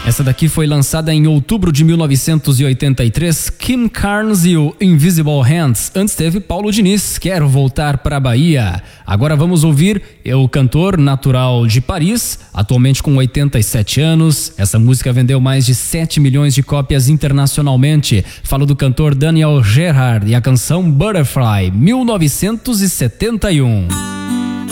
Essa daqui foi lançada em outubro de 1983, Kim Carnes e o Invisible Hands. Antes teve Paulo Diniz, Quero Voltar pra Bahia. Agora vamos ouvir o cantor natural de Paris, atualmente com 87 anos. Essa música vendeu mais de 7 milhões de cópias internacionalmente. Falo do cantor Daniel Gerard e a canção Butterfly, 1971.